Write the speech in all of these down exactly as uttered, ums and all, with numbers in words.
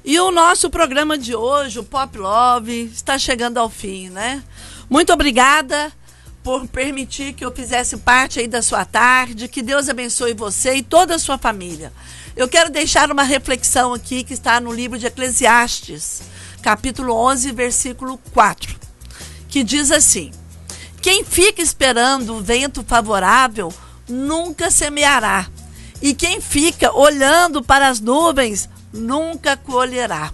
E o nosso programa de hoje, o Pop Love, está chegando ao fim, né? Muito obrigada por permitir que eu fizesse parte aí da sua tarde. Que Deus abençoe você e toda a sua família. Eu quero deixar uma reflexão aqui que está no livro de Eclesiastes, capítulo onze, versículo quatro, que diz assim: quem fica esperando o vento favorável nunca semeará, e quem fica olhando para as nuvens nunca colherá.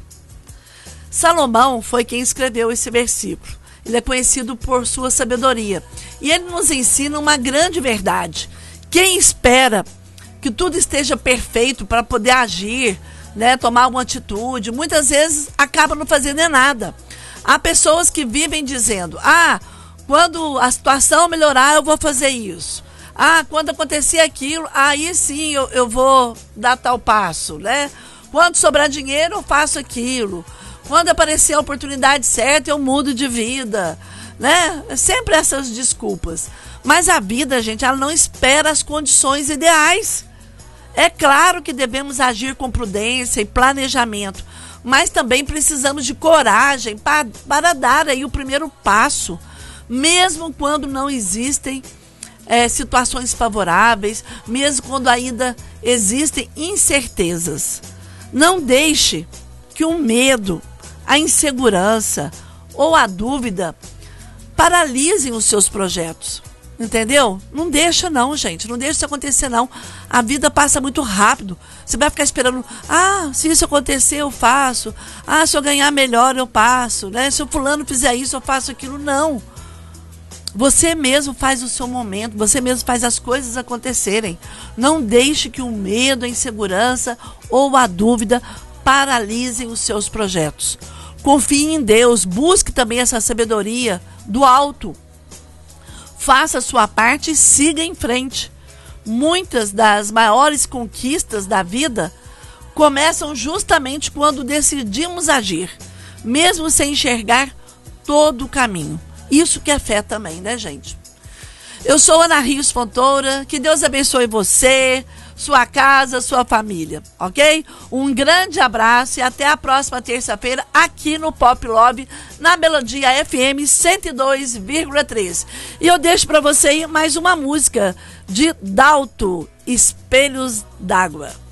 Salomão foi quem escreveu esse versículo. Ele é conhecido por sua sabedoria. E ele nos ensina uma grande verdade. Quem espera que tudo esteja perfeito para poder agir, né, tomar alguma atitude, muitas vezes acaba não fazendo nada. Há pessoas que vivem dizendo: ah, quando a situação melhorar eu vou fazer isso. Ah, quando acontecer aquilo, aí sim eu, eu vou dar tal passo, né? Quando sobrar dinheiro eu faço aquilo. Quando aparecer a oportunidade certa, eu mudo de vida, né? Sempre essas desculpas. Mas a vida, gente, ela não espera as condições ideais. É claro que devemos agir com prudência e planejamento, mas também precisamos de coragem para, para dar aí o primeiro passo, mesmo quando não existem é, situações favoráveis, mesmo quando ainda existem incertezas. Não deixe que o medo, a insegurança ou a dúvida paralisem os seus projetos, entendeu? Não deixa não, gente, não deixa isso acontecer não. A vida passa muito rápido. Você vai ficar esperando: ah, se isso acontecer eu faço, ah, se eu ganhar melhor eu passo, né? Se o fulano fizer isso eu faço aquilo. Não. Você mesmo faz o seu momento, você mesmo faz as coisas acontecerem. Não deixe que o medo, a insegurança ou a dúvida paralisem os seus projetos. Confie em Deus, busque também essa sabedoria do alto. Faça a sua parte e siga em frente. Muitas das maiores conquistas da vida começam justamente quando decidimos agir, mesmo sem enxergar todo o caminho. Isso que é fé também, né, gente? Eu sou Ana Rios Fontoura, que Deus abençoe você, sua casa, sua família, ok? Um grande abraço e até a próxima terça-feira aqui no Pop Love, na Melodia F M cento e dois vírgula três. E eu deixo para você aí mais uma música de Dalto, Espelhos d'Água.